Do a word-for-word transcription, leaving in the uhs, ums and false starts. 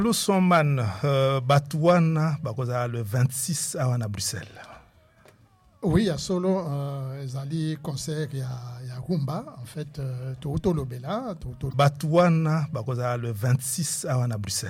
Le Sonman euh, Batouana bakoza le vingt-six à Bruxelles. Oui, il y a solo euh, Zali concert, il y a, il y a Rumba en fait, euh, Toto Lobela, Toto Batouana bakoza le vingt-six à Bruxelles.